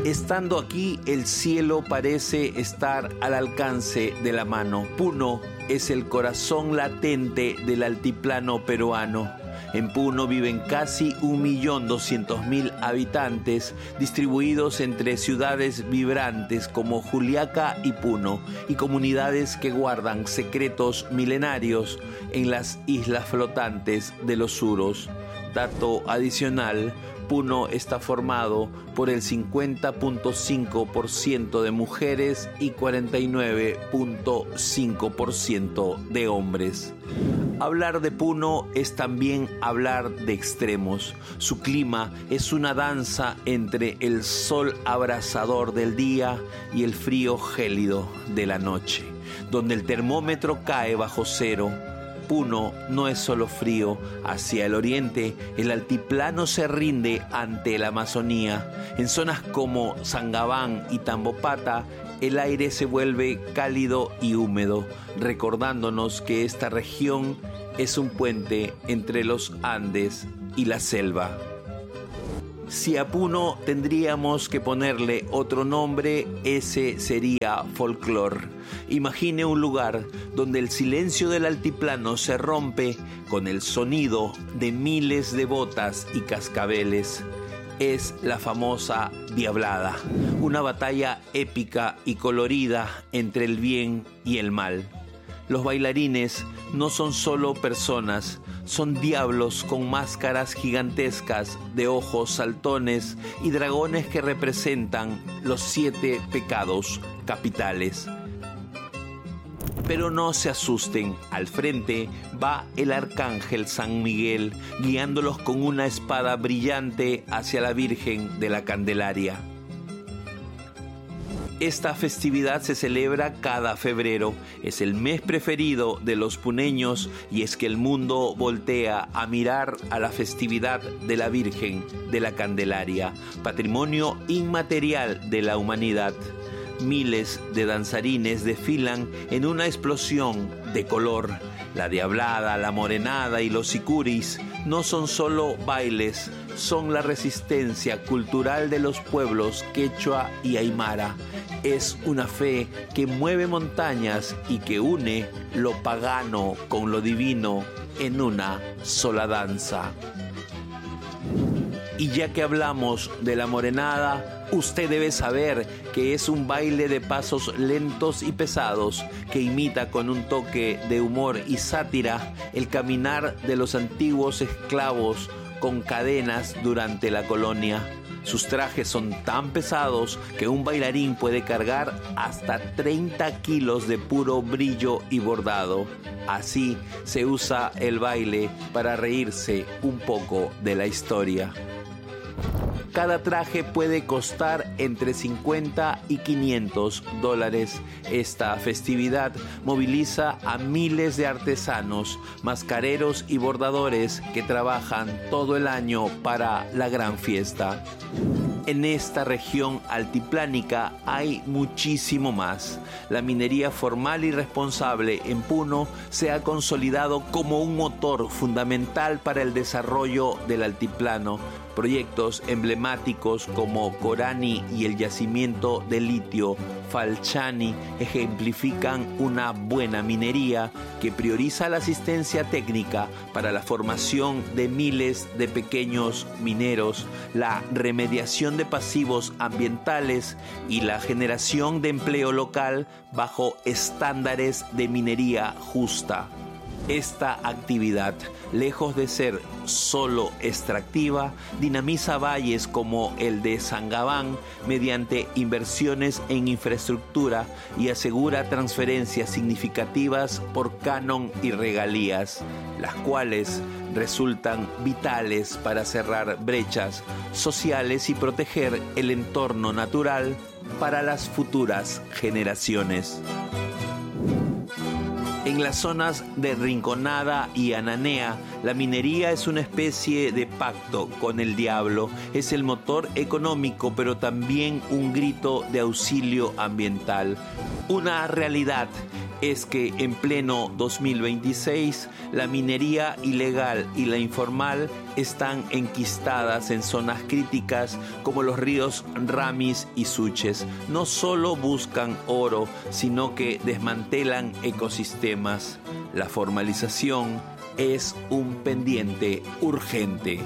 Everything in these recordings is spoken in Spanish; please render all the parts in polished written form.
Estando aquí, el cielo parece estar al alcance de la mano. Puno es el corazón latente del altiplano peruano. En Puno viven casi 1.200.000 habitantes, distribuidos entre ciudades vibrantes como Juliaca y Puno, y comunidades que guardan secretos milenarios en las islas flotantes de los Suros. Dato adicional: Puno está formado por el 50.5% de mujeres y 49.5% de hombres. Hablar de Puno es también hablar de extremos. Su clima es una danza entre el sol abrasador del día y el frío gélido de la noche, donde el termómetro cae bajo cero. Puno no es solo frío. Hacia el oriente, el altiplano se rinde ante la Amazonía. En zonas como Sangabán y Tambopata, el aire se vuelve cálido y húmedo, recordándonos que esta región es un puente entre los Andes y la selva. Si a Puno tendríamos que ponerle otro nombre, ese sería folclor. Imagine un lugar donde el silencio del altiplano se rompe con el sonido de miles de botas y cascabeles. Es la famosa Diablada, una batalla épica y colorida entre el bien y el mal. Los bailarines no son solo personas, son diablos con máscaras gigantescas de ojos saltones y dragones que representan los 7 pecados capitales. Pero no se asusten, al frente va el arcángel San Miguel, guiándolos con una espada brillante hacia la Virgen de la Candelaria. Esta festividad se celebra cada febrero, es el mes preferido de los puneños, y es que el mundo voltea a mirar a la festividad de la Virgen de la Candelaria, patrimonio inmaterial de la humanidad. Miles de danzarines desfilan en una explosión de color. La Diablada, la Morenada y los sicuris no son solo bailes, son la resistencia cultural de los pueblos quechua y aymara. Es una fe que mueve montañas y que une lo pagano con lo divino en una sola danza. Y ya que hablamos de la Morenada, usted debe saber que es un baile de pasos lentos y pesados que imita con un toque de humor y sátira el caminar de los antiguos esclavos con cadenas durante la colonia. Sus trajes son tan pesados que un bailarín puede cargar hasta 30 kilos de puro brillo y bordado. Así se usa el baile para reírse un poco de la historia. Cada traje puede costar entre $50 y $500. Esta festividad moviliza a miles de artesanos, mascareros y bordadores que trabajan todo el año para la gran fiesta. En esta región altiplánica hay muchísimo más. La minería formal y responsable en Puno se ha consolidado como un motor fundamental para el desarrollo del altiplano. Proyectos emblemáticos como Corani y el yacimiento de litio Falchani ejemplifican una buena minería que prioriza la asistencia técnica para la formación de miles de pequeños mineros, la remediación de pasivos ambientales y la generación de empleo local bajo estándares de minería justa. Esta actividad, lejos de ser solo extractiva, dinamiza valles como el de Sangabán mediante inversiones en infraestructura y asegura transferencias significativas por canon y regalías, las cuales resultan vitales para cerrar brechas sociales y proteger el entorno natural para las futuras generaciones. En las zonas de Rinconada y Ananea, la minería es una especie de pacto con el diablo. Es el motor económico, pero también un grito de auxilio ambiental. Una realidad es que en pleno 2026 la minería ilegal y la informal están enquistadas en zonas críticas como los ríos Ramis y Suches. No solo buscan oro, sino que desmantelan ecosistemas. La formalización es un pendiente urgente.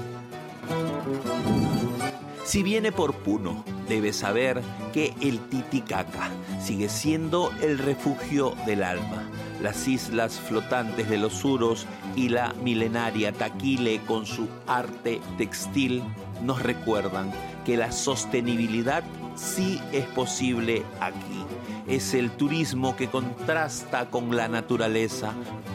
Si viene por Puno, debe saber que el Titicaca sigue siendo el refugio del alma. Las islas flotantes de los Suros y la milenaria Taquile con su arte textil nos recuerdan que la sostenibilidad sí es posible aquí. Es el turismo que contrasta con la naturaleza.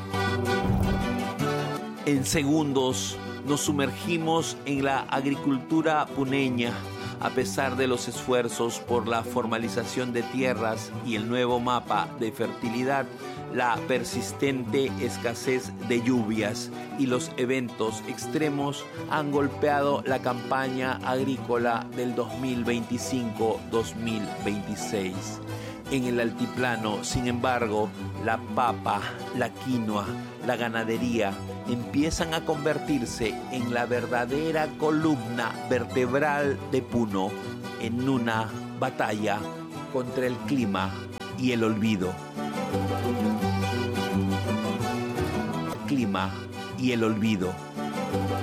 En segundos nos sumergimos en la agricultura puneña. A pesar de los esfuerzos por la formalización de tierras y el nuevo mapa de fertilidad, la persistente escasez de lluvias y los eventos extremos han golpeado la campaña agrícola del 2025-2026. En el altiplano, sin embargo, la papa, la quinoa, la ganadería empiezan a convertirse en la verdadera columna vertebral de Puno en una batalla contra el clima y el olvido. Clima y el olvido.